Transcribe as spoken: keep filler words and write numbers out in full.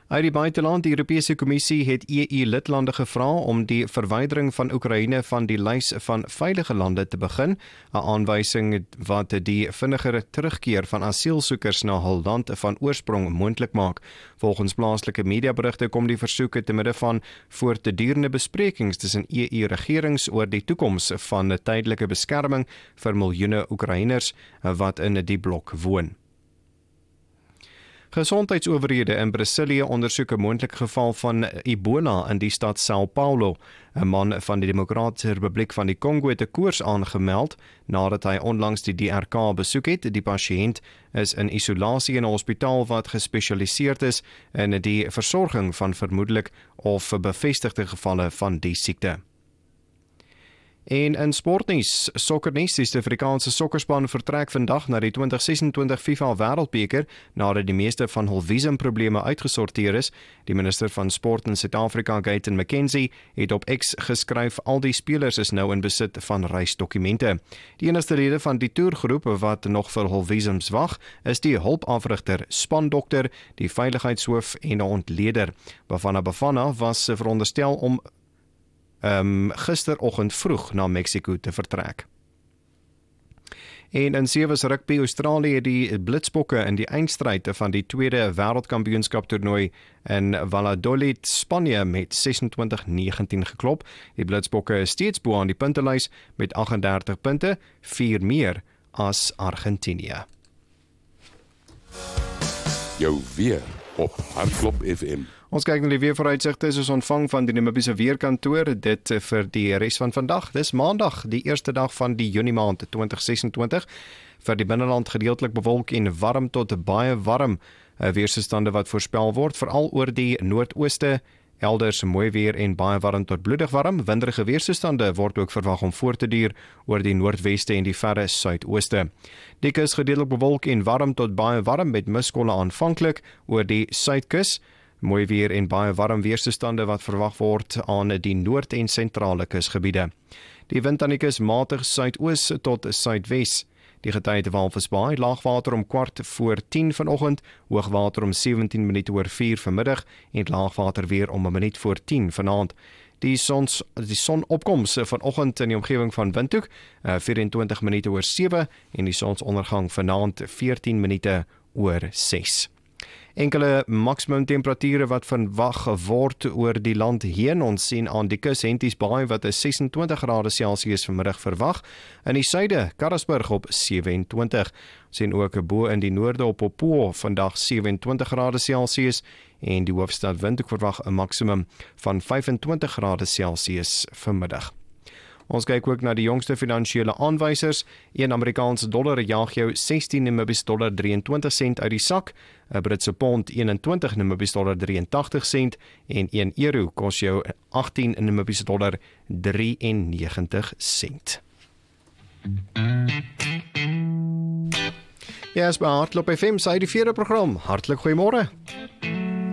Uit die buiteland, die Europese Kommissie het E U-lidlande gevra om die verwydering van Oekraïne van die lys van veilige lande te begin, 'n aanwysing wat die vinniger terugkeer van asielsoekers na hul land van oorsprong moontlik maak. Volgens plaaslike mediaberigte kom die versoeke te midde van voortdurende besprekings tussen E U-regerings oor die toekoms van 'n tydelike beskerming vir miljoene Oekraïners wat in die blok woon. Gesondheidsowerhede in Brasilië ondersoek 'n moontlike geval van Ebola in die stad São Paulo. 'n Man van die Demokratiese Republiek van die Kongo het 'n koors aangemeld nadat hy onlangs die D R K besoek het. Die pasiënt is in isolasie in 'n hospitaal wat gespesialiseerd is in die versorging van vermoedelik of bevestigde gevalle van die siekte. En in sportnuus, sokkernuus, die Suid-Afrikaanse sokkerspan vertrek vandag na die twintig ses-en-twintig FIFA Wêreldbeker nadat die meeste van hul visumprobleme uitgesorteer is. Die minister van sport in Suid-Afrika, Gayton McKenzie, het op X geskryf al die spelers is nou in besit van reisdokumente. Die enigste lede van die toergroep wat nog vir hul visums wag, is die hulpafrigter, spandokter, die veiligheidshoof en 'n ontleder. Bafana Bafana was veronderstel om Um, gisteroggend vroeg na Mexico te vertrek. En in sewees rugby, Australië het die Blitsbokke in die eindstryd van die tweede wêreldkampioenskap toernooi in Valladolid, Spanje met ses-en-twintig negentien geklop. Die Blitsbokke is steeds bo aan die puntelys met agt en dertig punte, vier meer as Argentinië. Jou weer op Hardklop F M. Ons kyk na die weervooruitsigte soos ontvang van die Namibiese weerkantoor, dit vir die res van vandag. Dis Maandag, die eerste dag van die Junie maand twintig ses-en-twintig. Vir die binneland gedeeltelik bewolk en warm tot baie warm. Weerstoestande wat voorspel word, veral oor die noordooste, elders mooi weer en baie warm tot bloedig warm. Winderige weerstoestande word ook verwag om voort te duur oor die noordweste en die verre suidooste. Die kus gedeeltelik bewolk en warm tot baie warm met miskolle aanvanklik oor die suidkus. Mooi weer en baie warm weerstoestande wat verwag word aan die noord- en sentrale kusgebiede. Die wind aan die kus matig suidoos tot suidwes. Die getye te Walvisbaai, laagwater om kwart voor tien vanoggend, hoogwater om sewentien minute oor vier vanmiddag en laagwater weer om 'n minuut voor tien vanaand. Die sons die sonopkoms vanoggend in die omgewing van Windhoek, vyf en twintig minute oor sewe en die sonsondergang vanaand veertien minute oor ses. Enkele maksimum temperature wat verwag word oor die land heen. Ons sien aan die kus Henties Baai wat is ses-en-twintig grade Celsius vanmiddag verwag. In die suide, Karasburg op sewe-en-twintig. Ons sien ook bo in die noorde op Opovo vandag sewe-en-twintig grade Celsius en die hoofstad Windhoek verwag 'n maksimum van vyf-en-twintig grade Celsius vanmiddag. Ons kyk ook na die jongste finansiële aanwysers. een Amerikaanse dollar jaag jou sestien Namibiese dollar drieëntwintig sent uit die sak, 'n Britse pond eenentwintig Namibiese dollar drieëntagtig sent en een euro kos jou agttien Namibiese dollar drieënnegentig sent. Ja, is by Hardklop F M, sy die vierde program. Hartlik goeiemôre.